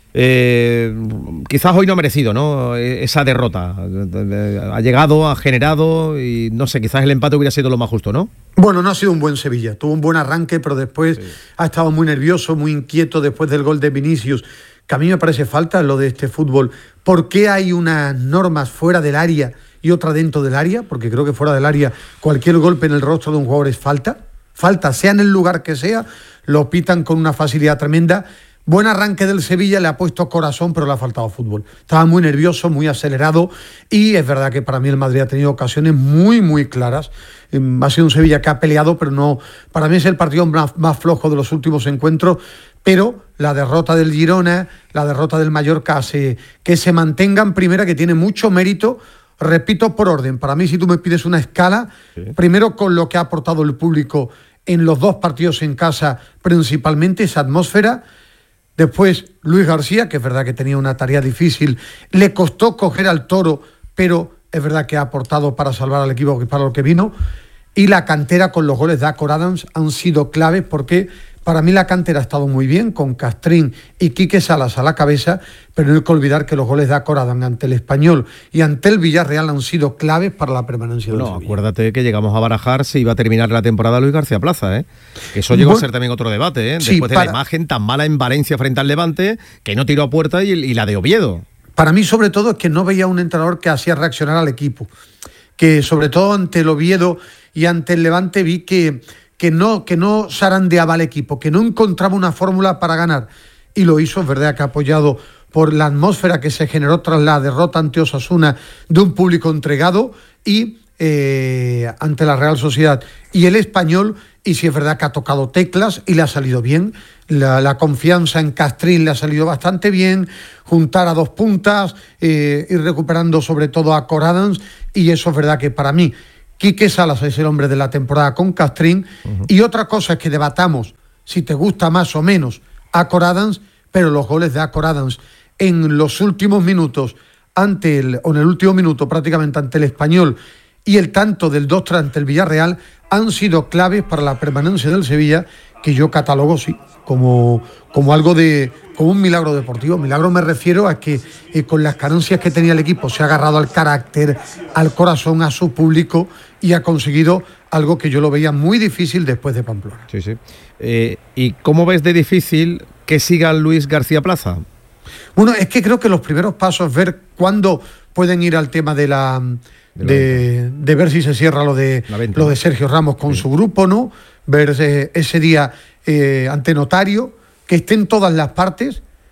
Eh, quizás hoy no ha merecido, ¿no? Esa derrota. Ha llegado, ha generado y no sé, quizás el empate hubiera sido lo más justo, ¿no? Bueno, no ha sido un buen Sevilla. Tuvo un buen arranque, pero después sí. ha estado muy nervioso, muy inquieto después del gol de Vinicius, que a mí me parece falta lo de este fútbol. ¿Por qué hay unas normas fuera del área y otra dentro del área? Porque creo que fuera del área cualquier golpe en el rostro de un jugador es falta. Falta, sea en el lugar que sea, lo pitan con una facilidad tremenda. Buen arranque del Sevilla, le ha puesto corazón, pero le ha faltado fútbol. Estaba muy nervioso, muy acelerado, y es verdad que para mí el Madrid ha tenido ocasiones muy, muy claras. Ha sido un Sevilla que ha peleado, pero no. Para mí es el partido más, más flojo de los últimos encuentros, pero la derrota del Girona, la derrota del Mallorca hace que se mantengan primera, que tiene mucho mérito. Repito por orden, para mí si tú me pides una escala, sí. primero con lo que ha aportado el público en los dos partidos en casa, principalmente esa atmósfera. Después, Luis García, que es verdad que tenía una tarea difícil, le costó coger al Toro, pero es verdad que ha aportado para salvar al equipo para lo que vino. Y la cantera con los goles de Acor Adams han sido claves porque para mí la cantera ha estado muy bien, con Castrín y Quique Salas a la cabeza, pero no hay que olvidar que los goles de Acor Adams ante el Español y ante el Villarreal han sido claves para la permanencia del No, Sevilla. Acuérdate que llegamos a barajar si iba a terminar la temporada Luis García Plaza, ¿eh? Eso llegó bueno, a ser también otro debate, ¿eh? Después sí, para... de la imagen tan mala en Valencia frente al Levante, que no tiró a puerta y, y la de Oviedo. Para mí, sobre todo, es que no veía un entrenador que hacía reaccionar al equipo. Que sobre todo ante el Oviedo y ante el Levante vi que... que no, que no zarandeaba al equipo, que no encontraba una fórmula para ganar. Y lo hizo, es verdad que apoyado por la atmósfera que se generó tras la derrota ante Osasuna de un público entregado y eh, ante la Real Sociedad y el Español, y sí es verdad que ha tocado teclas y le ha salido bien. La, la confianza en Castrín le ha salido bastante bien, juntar a dos puntas, eh, ir recuperando sobre todo a Acor Adams, y eso es verdad que para mí Quique Salas es el hombre de la temporada con Castrín. Uh-huh. Y otra cosa es que debatamos si te gusta más o menos Acor Adams, pero los goles de Acor Adams en los últimos minutos, ante el, o en el último minuto prácticamente ante el Español, y el tanto del dos tres ante el Villarreal, han sido claves para la permanencia del Sevilla, que yo catalogo, sí, como, como algo de... como un milagro deportivo. Milagro me refiero a que eh, con las carencias que tenía el equipo se ha agarrado al carácter, al corazón, a su público, y ha conseguido algo que yo lo veía muy difícil después de Pamplona. Sí, sí. Eh, ¿Y cómo ves de difícil que siga Luis García Plaza? Bueno, es que creo que los primeros pasos, ver cuándo pueden ir al tema de la... De, de, de ver si se cierra lo de, lo de Sergio Ramos con sí. su grupo, ¿no? Ver ese, ese día eh, ante notario, que estén todas las partes,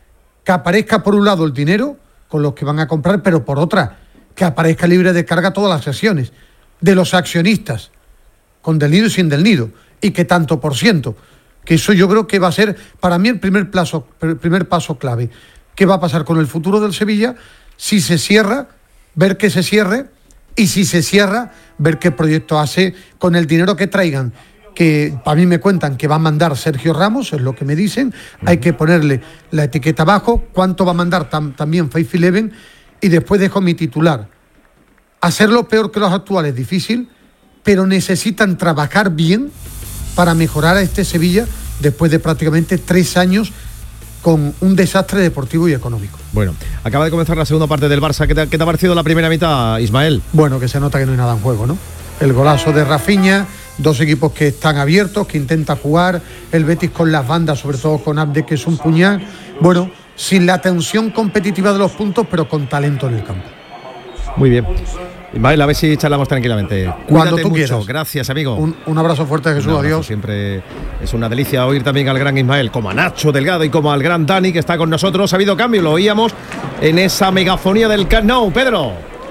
que aparezca por un lado el dinero con los que van a comprar, pero por otra, que aparezca libre de carga todas las sesiones de los accionistas, con del nido y sin del nido, y que tanto por ciento, que eso yo creo que va a ser para mí el primer, plazo, el primer paso clave. ¿Qué va a pasar con el futuro del Sevilla? Si se cierra, ver que se cierre, y si se cierra, ver qué proyecto hace con el dinero que traigan, que para mí me cuentan que va a mandar Sergio Ramos, es lo que me dicen, uh-huh. Hay que ponerle la etiqueta abajo, cuánto va a mandar tam, también Faith Eleven, y después dejo mi titular. Hacerlo peor que los actuales es difícil, pero necesitan trabajar bien para mejorar a este Sevilla después de prácticamente tres años con un desastre deportivo y económico. Bueno, acaba de comenzar la segunda parte del Barça. ¿Qué te, qué te ha parecido la primera mitad, Ismael? Bueno, que se nota que no hay nada en juego, ¿no? El golazo de Rafinha, dos equipos que están abiertos, que intentan jugar, el Betis con las bandas, sobre todo con Abde, que es un puñal. Bueno, sin la tensión competitiva de los puntos, pero con talento en el campo. Muy bien. Ismael, a ver si charlamos tranquilamente. Cuando Cuídate tú mucho. quieras. Gracias, amigo. Un, un abrazo fuerte, Jesús. Un abrazo. Adiós. Siempre es una delicia oír también al gran Ismael, como a Nacho Delgado y como al gran Dani, que está con nosotros. Ha habido cambio, lo oíamos en esa megafonía del Camp Nou. Pedro.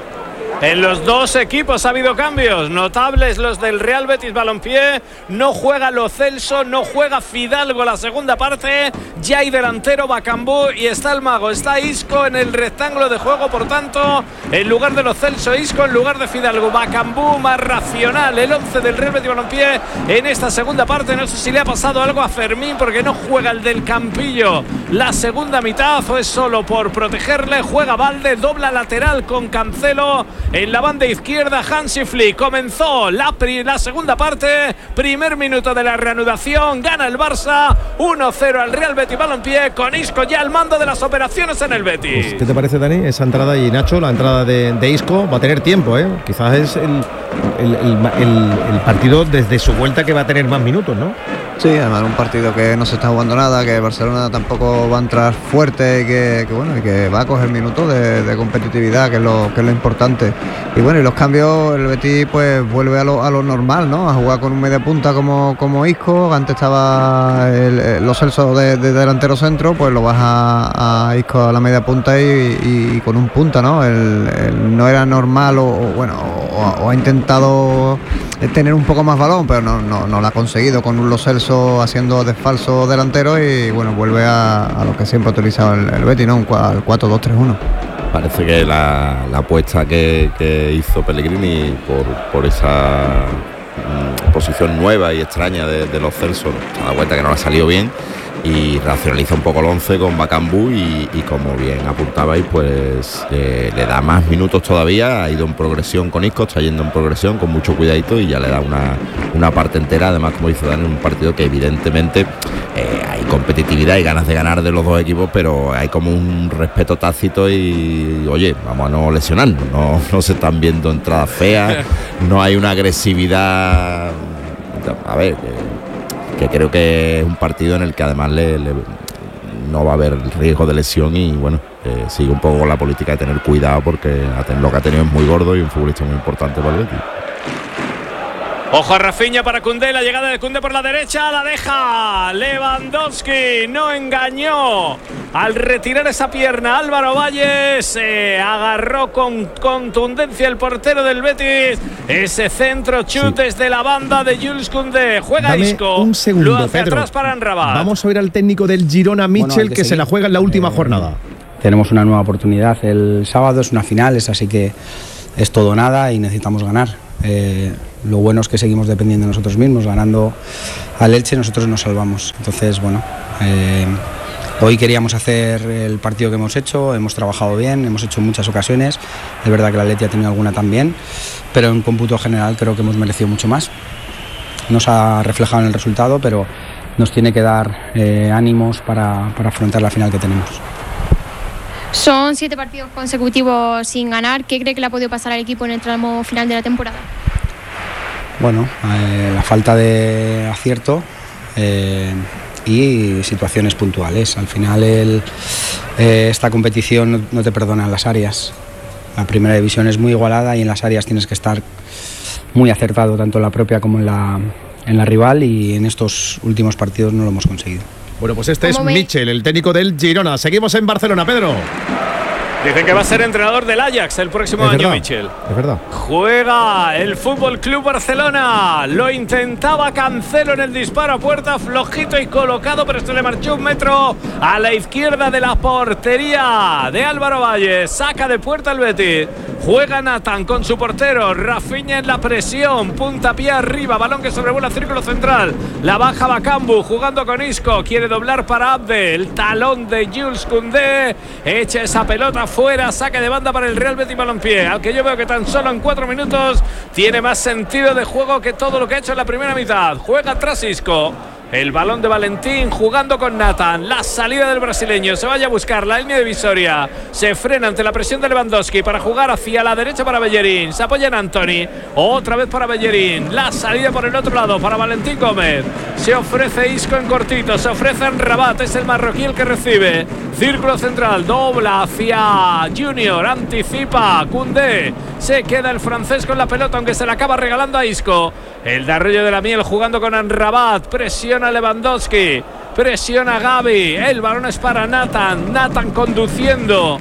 En los dos equipos ha habido cambios notables, los del Real Betis Balompié. No juega Lo Celso, no juega Fidalgo la segunda parte. Ya hay delantero Bacambú y está el mago, está Isco en el rectángulo de juego. Por tanto, en lugar de Lo Celso, Isco, en lugar de Fidalgo, Bacambú. Más racional el once del Real Betis Balompié en esta segunda parte. No sé si le ha pasado algo a Fermín porque no juega el del Campillo la segunda mitad, o es solo por protegerle. Juega Valde, dobla lateral con Cancelo. En la banda izquierda, Hansi Flick. Comenzó la, la segunda parte, primer minuto de la reanudación. Gana el Barça uno cero al Real Betis Balompié, con Isco ya al mando de las operaciones en el Betis. ¿Qué te parece, Dani, esa entrada? Y Nacho, la entrada de, de Isco va a tener tiempo, ¿eh? Quizás es el, el, el, el, el partido desde su vuelta que va a tener más minutos, ¿no? Sí, además un partido que no se está jugando nada, que Barcelona tampoco va a entrar fuerte y que, que bueno, y que va a coger minutos de, de competitividad, que es lo que es lo importante. Y bueno, y los cambios, el Betis pues vuelve a lo, a lo normal, ¿no? A jugar con un media punta como, como Isco. Antes estaba el, el, Lo Celso de, de delantero centro, pues lo baja a Isco a la media punta y, y, y con un punta, ¿no? El, el no era normal o, o bueno, o, o ha intentado tener un poco más balón, pero no, no, no lo ha conseguido con un Lo Celso haciendo de falso delantero y bueno, vuelve a, a lo que siempre ha utilizado el, el Betis, ¿no? Un cuatro dos tres uno. Parece que la, la apuesta que, que hizo Pellegrini por, por esa mm, posición nueva y extraña de, de Lo Celso, se da cuenta que no le ha salido bien y racionaliza un poco el once con Bacambú y, y como bien apuntabais, pues eh, le da más minutos todavía. Ha ido en progresión con Isco, está yendo en progresión con mucho cuidadito y ya le da una, una parte entera. Además, como dice Dani, un partido que evidentemente eh, hay competitividad y ganas de ganar de los dos equipos, pero hay como un respeto tácito y, oye, vamos a no lesionarnos, no, no se están viendo entradas feas, no hay una agresividad, a ver, que, que creo que es un partido en el que además le, le, no va a haber riesgo de lesión y bueno, eh, sigue un poco con la política de tener cuidado porque lo que ha tenido es muy gordo y un futbolista muy importante para el Betis. Ojo a Rafinha para Koundé, la llegada de Koundé por la derecha, la deja Lewandowski, no engañó al retirar esa pierna. Álvaro Valle se agarró con contundencia el portero del Betis, ese centro chut sí. desde la banda de Jules Koundé. Juega Dame Isco, un segundo, lo hace Pedro. atrás para Anrabat. Vamos a oír al técnico del Girona, Michel, bueno, que, que se la juega en la última eh, jornada. Tenemos una nueva oportunidad el sábado, es una final, es así que es todo o nada y necesitamos ganar. Eh, lo bueno es que seguimos dependiendo de nosotros mismos, ganando al Elche nosotros nos salvamos. Entonces, bueno, eh, hoy queríamos hacer el partido que hemos hecho, hemos trabajado bien, hemos hecho muchas ocasiones, es verdad que la Atleti ha tenido alguna también, pero en cómputo general creo que hemos merecido mucho más. Nos ha reflejado en el resultado, pero nos tiene que dar eh, ánimos para, para afrontar la final que tenemos. Son siete partidos consecutivos sin ganar. ¿Qué cree que le ha podido pasar al equipo en el tramo final de la temporada? Bueno, eh, la falta de acierto eh, y situaciones puntuales. Al final el, eh, esta competición no, no te perdona en las áreas. La primera división es muy igualada y en las áreas tienes que estar muy acertado, tanto en la propia como en la, en la rival, y en estos últimos partidos no lo hemos conseguido. Bueno, pues este es ¿Cómo ve? Michel, el técnico del Girona. Seguimos en Barcelona, Pedro. Dicen que va a ser entrenador del Ajax el próximo Es año, verdad, Michel. Es verdad. Juega el Fútbol Club Barcelona. Lo intentaba Cancelo en el disparo a puerta, flojito y colocado, pero se le marchó un metro a la izquierda de la portería de Álvaro Valle. Saca de puerta el Betis. Juega Nathan con su portero. Rafinha en la presión. Puntapié arriba. Balón que sobrevuela el círculo central. La baja Bakambu jugando con Isco. Quiere doblar para Abde. El talón de Jules Koundé. Echa esa pelota fuera. Saque de banda para el Real Betis Balompié. Al que yo veo que tan solo en cuatro minutos tiene más sentido de juego que todo lo que ha hecho en la primera mitad. Juega tras Isco. El balón de Valentín jugando con Nathan. La salida del brasileño. Se vaya a buscar la línea divisoria. Se frena ante la presión de Lewandowski para jugar hacia la derecha para Bellerín. Se apoya en Antony. Otra vez para Bellerín. La salida por el otro lado para Valentín Gómez. Se ofrece Isco en cortito. Se ofrece en Rabat. Es el marroquí el que recibe. Círculo central. Dobla hacia Junior. Anticipa Koundé. Se queda el francés con la pelota, aunque se la acaba regalando a Isco. El de Arroyo de la Miel jugando con Amrabat. Presiona Lewandowski. Presiona Gavi. El balón es para Nathan. Nathan conduciendo.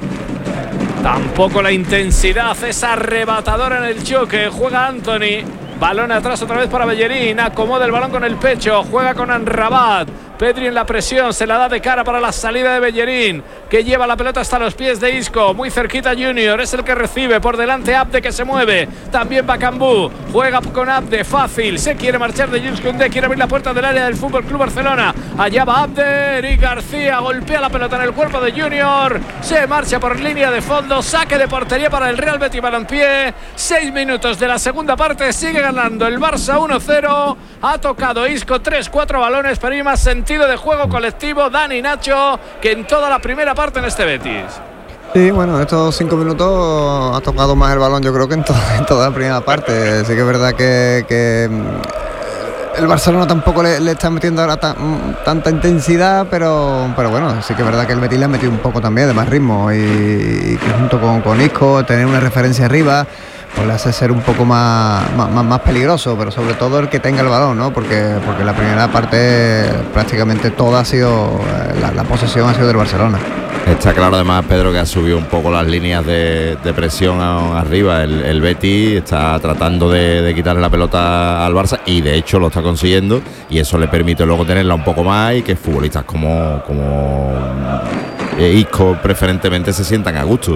Tampoco la intensidad es arrebatadora en el choque. Juega Antony. Balón atrás otra vez para Bellerín. Acomoda el balón con el pecho. Juega con Amrabat. Pedri en la presión, se la da de cara para la salida de Bellerín, que lleva la pelota hasta los pies de Isco. Muy cerquita Junior, es el que recibe. Por delante Abde, que se mueve. También Bakambu, juega con Abde, fácil. Se quiere marchar de Jules Koundé, quiere abrir la puerta del área del Fútbol Club Barcelona. Allá va Abde, y García golpea la pelota en el cuerpo de Junior. Se marcha por línea de fondo. Saque de portería para el Real Betis Balompié. Seis minutos de la segunda parte. Sigue ganando el Barça uno cero. Ha tocado Isco tres cuatro balones, pero hay más sentido de juego colectivo, Dani, Nacho, que en toda la primera parte en este Betis. Sí, bueno, en estos cinco minutos ha tocado más el balón, yo creo que en, to en toda la primera parte. Sí que es verdad que, que el Barcelona tampoco le, le está metiendo ahora tan, tanta intensidad, pero, pero bueno, sí que es verdad que el Betis le ha metido un poco también de más ritmo y, y que junto con, con Isco, tener una referencia arriba, pues le hace ser un poco más, más, más peligroso, pero sobre todo el que tenga el balón, ¿no? Porque, porque la primera parte prácticamente toda ha sido, la, la posesión ha sido del Barcelona. Está claro además, Pedro, que ha subido un poco las líneas de, de presión a, arriba. El, el Betis está tratando de, de quitarle la pelota al Barça y de hecho lo está consiguiendo, y eso le permite luego tenerla un poco más y que futbolistas como, como Isco preferentemente se sientan a gusto.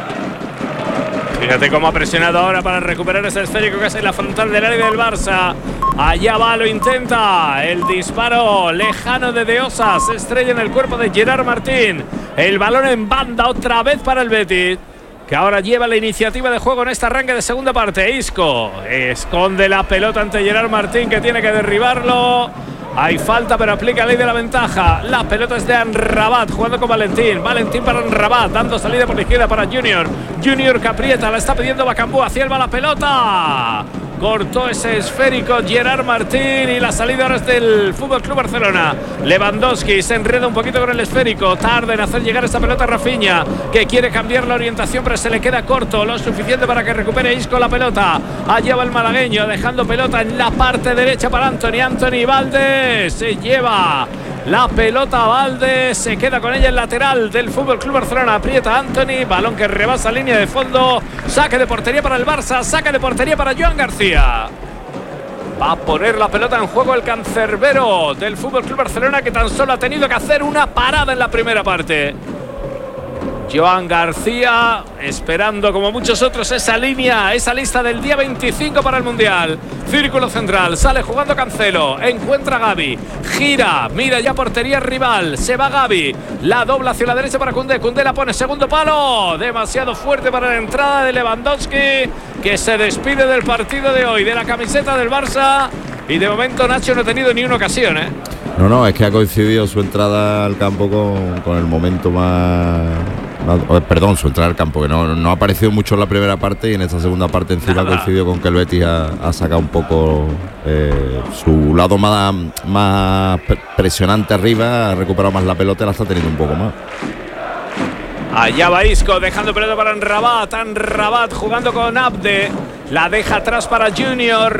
Fíjate cómo ha presionado ahora para recuperar ese esférico que es en la frontal del área del Barça. Allá va, lo intenta. El disparo lejano de De Osa. Se estrella en el cuerpo de Gerard Martín. El balón en banda otra vez para el Betis, que ahora lleva la iniciativa de juego en este arranque de segunda parte. Isco esconde la pelota ante Gerard Martín, que tiene que derribarlo. Hay falta, pero aplica ley de la ventaja. La pelota es de Amrabat jugando con Valentín. Valentín para Amrabat, dando salida por la izquierda para Junior. Junior que aprieta, la está pidiendo Bakambu. Hacia él va la pelota. Cortó ese esférico Gerard Martín y la salida ahora es del Fútbol Club Barcelona. Lewandowski se enreda un poquito con el esférico. Tarda en hacer llegar esa pelota a Rafinha, que quiere cambiar la orientación, pero se le queda corto, lo suficiente para que recupere Isco la pelota. Allá va el malagueño, dejando pelota en la parte derecha para Antony. Antony Valde se lleva la pelota a Valde, se queda con ella el lateral del Fútbol Club Barcelona. Aprieta Antony, balón que rebasa línea de fondo. Saque de portería para el Barça, saque de portería para Joan García. Va a poner la pelota en juego el cancerbero del Fútbol Club Barcelona, que tan solo ha tenido que hacer una parada en la primera parte. Joan García esperando, como muchos otros, esa línea, esa lista del día veinticinco para el Mundial. Círculo central, sale jugando Cancelo, encuentra a Gavi, gira, mira ya portería rival, se va Gavi, la dobla hacia la derecha para Koundé. Koundé la pone segundo palo, demasiado fuerte para la entrada de Lewandowski, que se despide del partido de hoy, de la camiseta del Barça, y de momento Nacho no ha tenido ni una ocasión, ¿eh? No, no, es que ha coincidido su entrada al campo con, con el momento más, más... Perdón, su entrada al campo, que no, no ha aparecido mucho en la primera parte, y en esta segunda parte encima ha coincidido con que el Betis ha, ha sacado un poco eh, su lado más, más presionante arriba, ha recuperado más la pelota y la está teniendo un poco más. Allá va Isco, dejando pelota para Amrabat. Amrabat jugando con Abde. La deja atrás para Junior.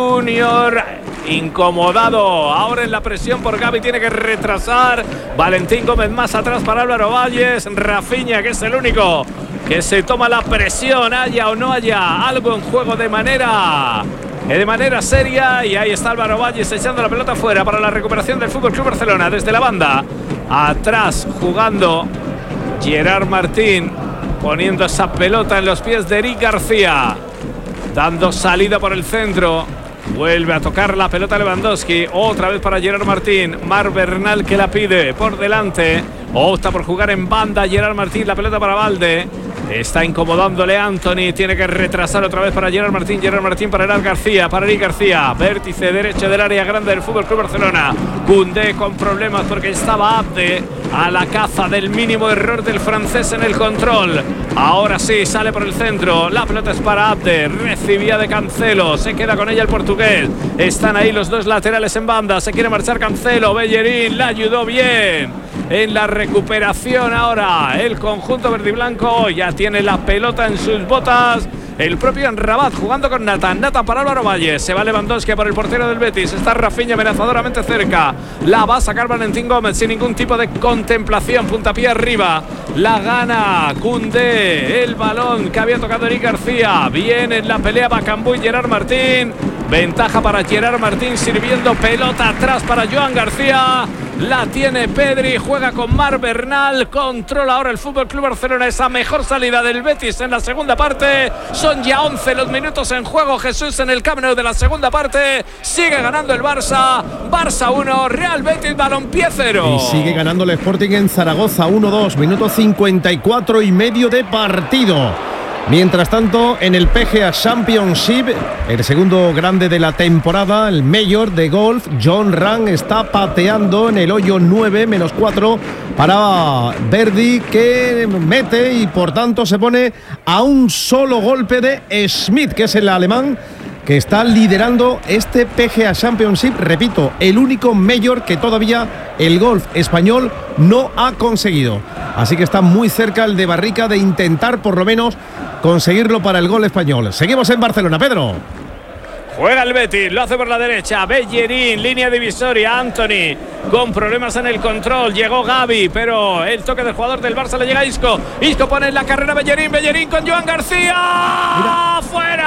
Junior incomodado ahora en la presión por Gavi, tiene que retrasar. Valentín Gómez más atrás para Álvaro Valles. Rafinha, que es el único que se toma la presión, haya o no haya algo en juego de manera de manera seria. Y ahí está Álvaro Valles echando la pelota fuera para la recuperación del F C Barcelona desde la banda. Atrás jugando Gerard Martín, poniendo esa pelota en los pies de Eric García, dando salida por el centro. Vuelve a tocar la pelota Lewandowski, otra vez para Gerard Martín. Mar Bernal que la pide por delante, opta por jugar en banda Gerard Martín, la pelota para Valde. Está incomodándole Anthony, tiene que retrasar otra vez para Gerard Martín. Gerard Martín para Eric García, para Eric García, vértice derecho del área grande del F C Barcelona. Koundé con problemas porque estaba Abde a la caza del mínimo error del francés en el control. Ahora sí, sale por el centro, la pelota es para Abde, recibía de Cancelo, se queda con ella el portugués. Están ahí los dos laterales en banda, se quiere marchar Cancelo, Bellerín la ayudó bien en la recuperación. Ahora el conjunto verdiblanco ya tiene la pelota en sus botas. El propio Rabat jugando con Nathan. Nathan para Álvaro Valles. Se va Lewandowski por el portero del Betis. Está Rafinha amenazadoramente cerca. La va a sacar Valentín Gómez sin ningún tipo de contemplación. Puntapié arriba. La gana Koundé. El balón que había tocado Eric García. Viene en la pelea Bakambu y Gerard Martín. Ventaja para Gerard Martín, sirviendo pelota atrás para Joan García. La tiene Pedri, juega con Mar Bernal. Controla ahora el F C Barcelona esa mejor salida del Betis en la segunda parte. Son ya once los minutos en juego, Jesús, en el Camp Nou de la segunda parte. Sigue ganando el Barça. Barça uno, Real Betis Balompié cero. Y sigue ganando el Sporting en Zaragoza uno dos, minuto cincuenta y cuatro y medio de partido. Mientras tanto, en el P G A Championship, el segundo grande de la temporada, el Mayor de golf, John Ram está pateando en el hoyo nueve menos cuatro para Verdi, que mete y por tanto se pone a un solo golpe de Schmidt, que es el alemán que está liderando este P G A Championship. Repito, el único Mayor que todavía el golf español no ha conseguido. Así que está muy cerca el de Barrica de intentar por lo menos conseguirlo para el gol español. Seguimos en Barcelona, Pedro. Juega el Betis, lo hace por la derecha. Bellerín, línea divisoria. Anthony con problemas en el control. Llegó Gavi, pero el toque del jugador del Barça le llega a Isco. Isco pone en la carrera Bellerín. Bellerín con Joan García. Mira.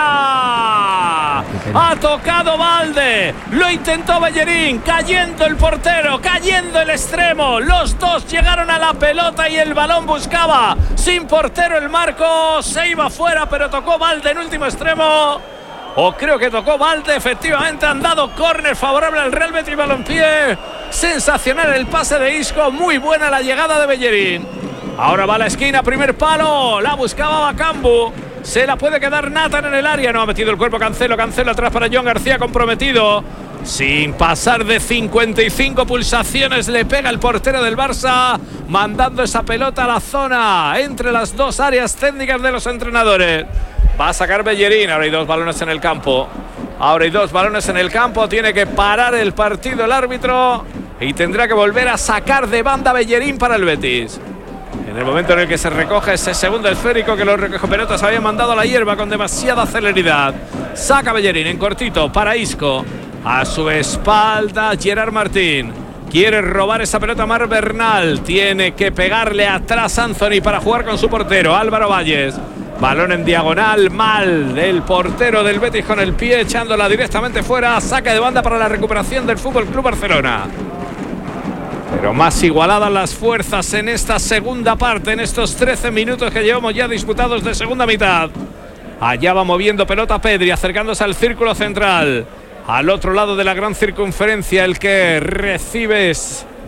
¡Fuera! Ha tocado Valde. Lo intentó Bellerín. Cayendo el portero, cayendo el extremo. Los dos llegaron a la pelota y el balón buscaba sin portero el marco. Se iba fuera, pero tocó Valde en último extremo. O creo que tocó Valde, efectivamente. Han dado córner favorable al Real Betis Balompié. Sensacional el pase de Isco, muy buena la llegada de Bellerín. Ahora va a la esquina, primer palo, la buscaba Bakambu. Se la puede quedar Nathan en el área. No ha metido el cuerpo Cancelo, Cancelo atrás para Joan García, comprometido. Sin pasar de cincuenta y cinco pulsaciones le pega el portero del Barça, mandando esa pelota a la zona entre las dos áreas técnicas de los entrenadores. Va a sacar Bellerín. Ahora hay dos balones en el campo. Ahora hay dos balones en el campo. Tiene que parar el partido el árbitro y tendrá que volver a sacar de banda Bellerín para el Betis. En el momento en el que se recoge ese segundo esférico que los recogepelotas habían mandado a la hierba con demasiada celeridad. Saca Bellerín en cortito para Isco. A su espalda Gerard Martín. Quiere robar esa pelota Mar Bernal. Tiene que pegarle atrás Anthony para jugar con su portero Álvaro Valles. Balón en diagonal, mal del portero del Betis con el pie, echándola directamente fuera. Saca de banda para la recuperación del F C Barcelona. Pero más igualadas las fuerzas en esta segunda parte, en estos trece minutos que llevamos ya disputados de segunda mitad. Allá va moviendo pelota Pedri, acercándose al círculo central. Al otro lado de la gran circunferencia, el que recibe es